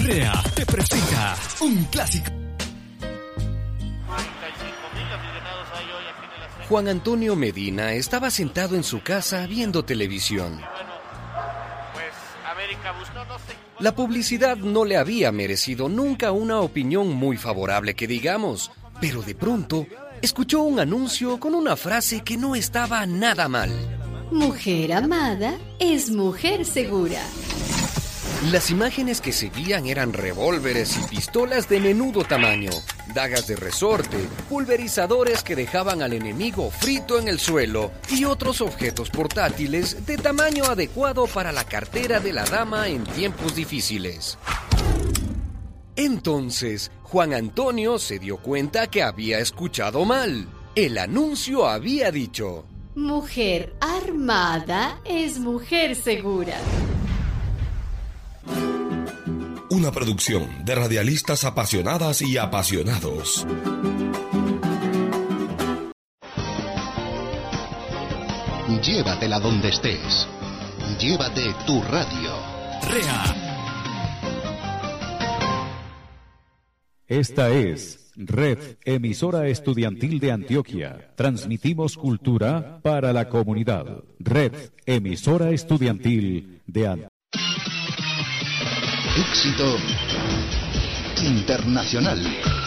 REA te presenta un clásico. Juan Antonio Medina estaba sentado en su casa viendo televisión. La publicidad no le había merecido nunca una opinión muy favorable que digamos, pero de pronto escuchó un anuncio con una frase que no estaba nada mal. Mujer amada es mujer segura. Las imágenes que seguían eran revólveres y pistolas de menudo tamaño, dagas de resorte, pulverizadores que dejaban al enemigo frito en el suelo y otros objetos portátiles de tamaño adecuado para la cartera de la dama en tiempos difíciles. Entonces, Juan Antonio se dio cuenta que había escuchado mal. El anuncio había dicho: Mujer armada es mujer segura. Una producción de radialistas apasionadas y apasionados. Llévatela donde estés. Llévate tu radio. REA. Esta es Red Emisora Estudiantil de Antioquia. Transmitimos cultura para la comunidad. Red Emisora Estudiantil de Antioquia. Éxito internacional.